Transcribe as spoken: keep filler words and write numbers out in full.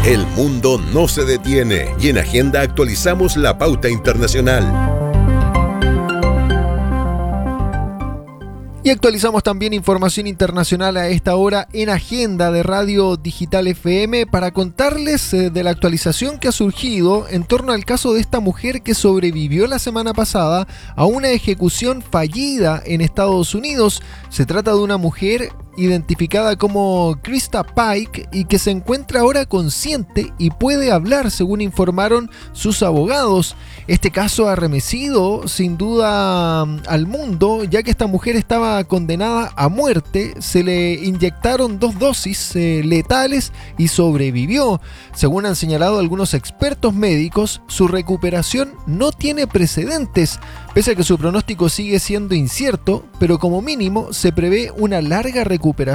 El mundo no se detiene y en Agenda actualizamos la pauta internacional. Y actualizamos también información internacional a esta hora en Agenda de Radio Digital F M para contarles eh, de la actualización que ha surgido en torno al caso de esta mujer que sobrevivió la semana pasada a una ejecución fallida en Estados Unidos. Se trata de una mujer identificada como Krista Pike y que se encuentra ahora consciente y puede hablar, según informaron sus abogados. Este caso ha arremecido sin duda al mundo, ya que esta mujer estaba condenada a muerte, se le inyectaron dos dosis eh, letales y sobrevivió. Según han señalado algunos expertos médicos, su recuperación no tiene precedentes, pese a que su pronóstico sigue siendo incierto, pero como mínimo se prevé una larga recuperación